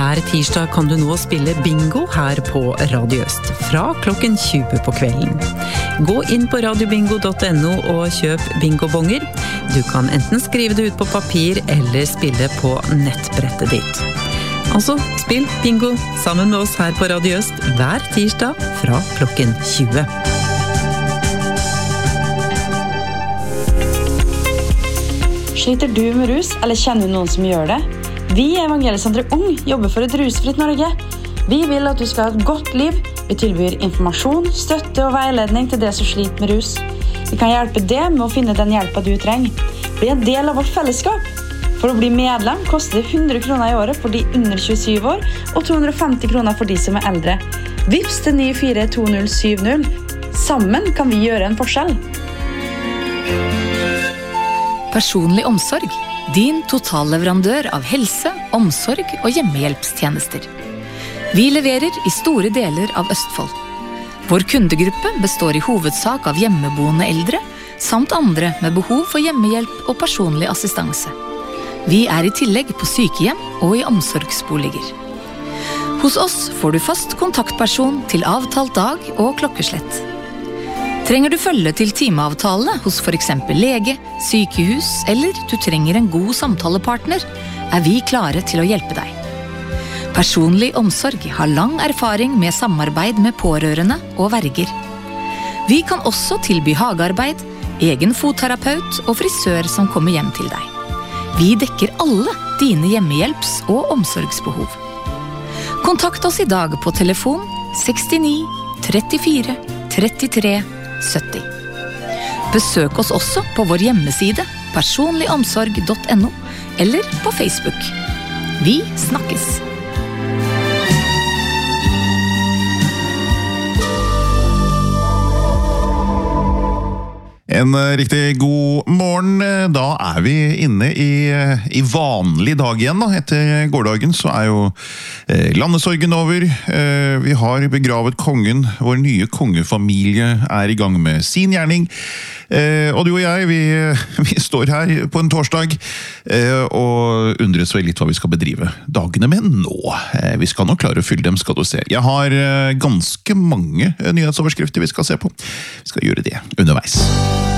Hver tirsdag kan du nå spille bingo her på Radio Øst, fra klokken 20 på kvelden. Gå inn på radiobingo.no og kjøp bingobonger. Du kan enten skrive det ut på papir eller spille på nettbrettet ditt. Altså, spill bingo sammen med oss her på Radio Øst hver tirsdag fra klokken 20. Sliter du med rus, eller kjenner du noen som gjør det? Vi i Evangeliesenteret Ung jobber for et rusfritt Norge. Vi vil at du skal ha et godt liv. Vi tilbyr informasjon, støtte og veiledning til det som sliter med rus. Vi kan hjelpe deg med å finne den hjelpen du trenger. Bli en del av vårt fellesskap. For å bli medlem koster det 100 kroner i året for de under 27 år, og 250 kroner for de som er eldre. Vips til 942070. Sammen kan vi gjøre en forskjell. Personlig omsorg, din totalleverandør av helse, omsorg og hjemmehjelpstjenester. Vi leverer i store deler av Østfold. Vår kundegruppe består i hovedsak av hjemmeboende eldre, samt andre med behov for hjemmehjelp og personlig assistanse. Vi er i tillegg på sykehjem og i omsorgsboliger. Hos oss får du fast kontaktperson til avtalt dag og klokkeslett. Trenger du følge til timeavtale hos for eksempel lege, sykehus eller du trenger en god samtalepartner, er vi klare til å hjelpe deg. Personlig omsorg har lang erfaring med samarbeid med pårørende og verger. Vi kan også tilby hagearbeid, egen fotterapeut og frisør som kommer hjem til deg. Vi dekker alle dine hjemmehjelps- og omsorgsbehov. Kontakt oss i dag på telefon 69 34 33 70. Besøk oss også på vår hjemmeside personligomsorg.no eller på Facebook. Vi snakkes! En riktig god morgen. Da er vi inne i vanlig dag igjen da. Etter gårdagen så er jo landesorgen over. Vi har begravet kongen. Vår nye kongefamilie er i gang med sin gjerning. Og du og jeg, vi står her på en torsdag og undres vel litt hva vi skal bedrive dagene med nå. Vi skal nok klare å fylle dem, skal du se. Jeg har ganske mange nyhetsoverskrifter vi skal se på. Vi skal gjøre det underveis.